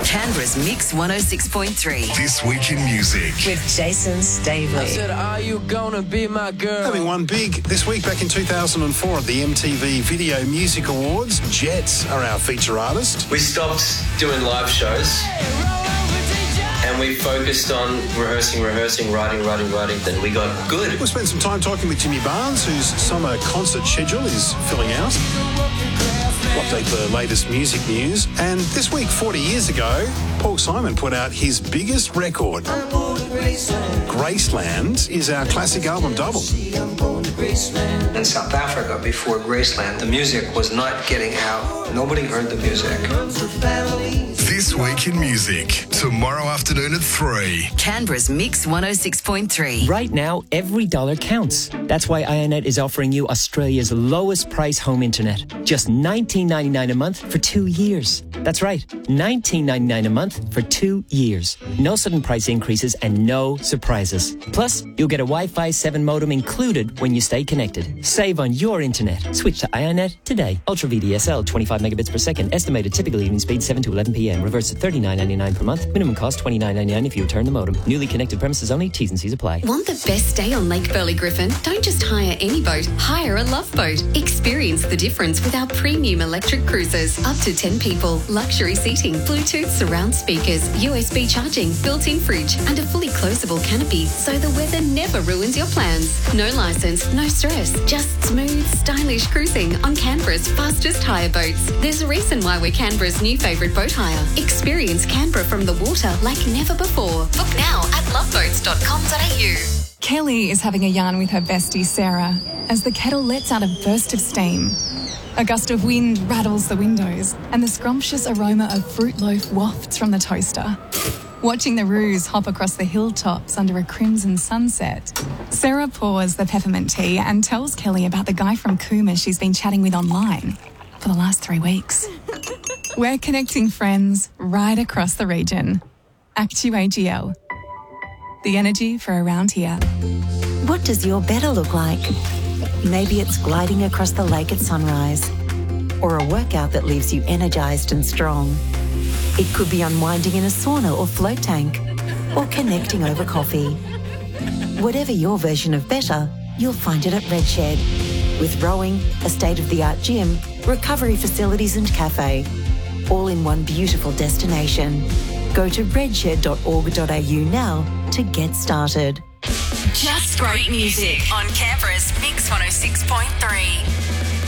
Canberra's Mix 106.3. This Week in Music. With Jason Stavely. I said, are you gonna be my girl? Having won big this week back in 2004 at the MTV Video Music Awards, Jets are our feature artist. We stopped doing live shows and we focused on rehearsing, writing. Then we got good. We'll spend some time talking with Jimmy Barnes, whose summer concert schedule is filling out. We'll update the latest music news. And this week, 40 years ago, Paul Simon put out his biggest record. Graceland is our classic album double. In South Africa, before Graceland, the music was not getting out. Nobody heard the music. This Week in Music. Tomorrow afternoon at 3. Canberra's Mix 106.3. Right now, every dollar counts. That's why Ionet is offering you Australia's lowest price home internet. Just $19.99 a month for 2 years. That's right, $19.99 a month for 2 years. No sudden price increases and no surprises. Plus, you'll get a Wi-Fi 7 modem included when you stay connected. Save on your internet. Switch to Ionet today. Ultra VDSL, 25 megabits per second. Estimated typical evening speed 7 to 11 p.m. Reverse to $39.99 per month. Minimum cost $29.99 if you return the modem. Newly connected premises only. T's and C's apply. Want the best day on Lake Burley Griffin? Don't just hire any boat. Hire a Love Boat. Experience the difference with our premium electric cruises. Up to 10 people. Luxury seating. Bluetooth surround speakers. USB charging. Built-in fridge. And a fully closable canopy so the weather never ruins your plans. No licence. No stress. Just smooth, stylish cruising on Canberra's fastest hire boats. There's a reason why we're Canberra's new favourite boat hire. Experience Canberra from the water like never before. Book now at loveboats.com.au. Kelly is having a yarn with her bestie Sarah as the kettle lets out a burst of steam. A gust of wind rattles the windows and the scrumptious aroma of fruit loaf wafts from the toaster. Watching the roos hop across the hilltops under a crimson sunset, Sarah pours the peppermint tea and tells Kelly about the guy from Cooma she's been chatting with online for the last 3 weeks. We're connecting friends right across the region. Actu AGL. The energy for around here. What does your better look like? Maybe it's gliding across the lake at sunrise, or a workout that leaves you energised and strong. It could be unwinding in a sauna or float tank, or connecting over coffee. Whatever your version of better, you'll find it at Redshed. With rowing, a state-of-the-art gym, recovery facilities and cafe, all in one beautiful destination. Go to redshed.org.au now to get started. Just great music on Canberra's Mix 106.3.